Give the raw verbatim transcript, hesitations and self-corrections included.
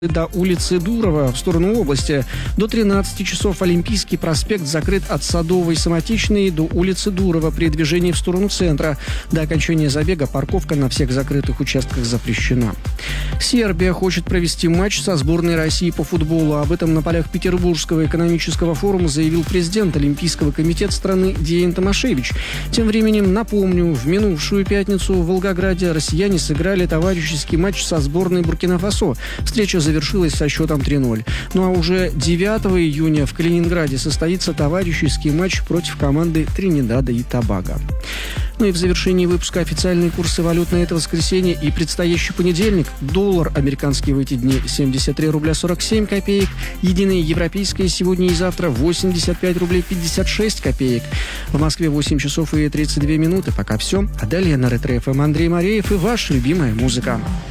до улицы Дурова в сторону области. До тринадцати часов Олимпийский проспект закрыт от Садовой Самотечной до улицы Дурова при движении в сторону центра. До окончания забега парковка на всех закрытых участках запрещена. Сербия хочет провести матч со сборной России по футболу. Об этом на полях Петербургского экономического форума заявил президент Олимпийского комитета страны Деян Томашевич. Тем временем, напомню, в минувшую пятницу в Волгограде россияне сыграли товарищеский матч со сборной Буркина-Фасо. Встреча завершилась со счетом три ноль. Ну а уже девятого июня в Калининграде состоится товарищеский матч против команды Тринидада и Тобаго. Ну и в завершении выпуска официальные курсы валют на это воскресенье и предстоящий понедельник. Доллар американский в эти дни семьдесят три рубля сорок семь копеек. Единая европейская сегодня и завтра восемьдесят пять рублей пятьдесят шесть копеек. В Москве восемь часов и тридцать две минуты. Пока все. А далее на Ретро-ФМ Андрей Мореев и ваша любимая музыка.